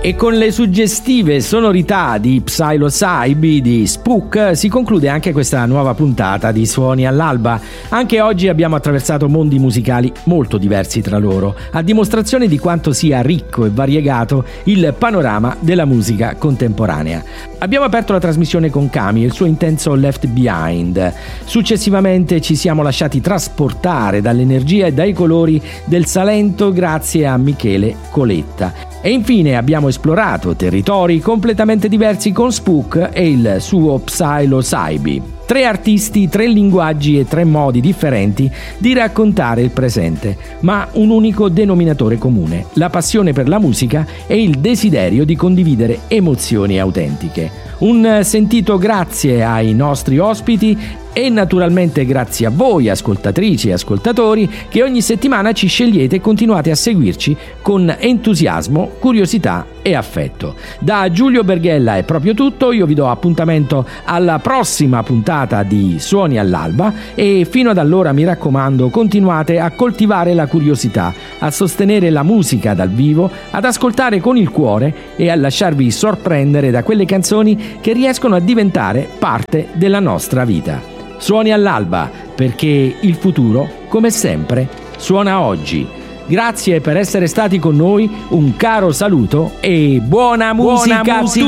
E con le suggestive sonorità di Psilocybe di Spook si conclude anche questa nuova puntata di Suoni all'Alba. Anche oggi abbiamo attraversato mondi musicali molto diversi tra loro, a dimostrazione di quanto sia ricco e variegato il panorama della musica contemporanea. Abbiamo aperto la trasmissione con Cami e il suo intenso Left Behind. Successivamente ci siamo lasciati trasportare dall'energia e dai colori del Salento grazie a Michele Coletta. E infine abbiamo esplorato territori completamente diversi con Spook e il suo Psilocybe. 3 artisti, 3 linguaggi e 3 modi differenti di raccontare il presente, ma un unico denominatore comune: la passione per la musica e il desiderio di condividere emozioni autentiche. Un sentito grazie ai nostri ospiti e naturalmente grazie a voi ascoltatrici e ascoltatori che ogni settimana ci scegliete e continuate a seguirci con entusiasmo, curiosità e affetto. Da Giulio Berghella è proprio tutto, io vi do appuntamento alla prossima puntata di Suoni all'Alba e fino ad allora mi raccomando continuate a coltivare la curiosità, a sostenere la musica dal vivo, ad ascoltare con il cuore e a lasciarvi sorprendere da quelle canzoni che riescono a diventare parte della nostra vita. Suoni all'Alba, perché il futuro, come sempre, suona oggi. Grazie per essere stati con noi, un caro saluto e buona musica a tutti!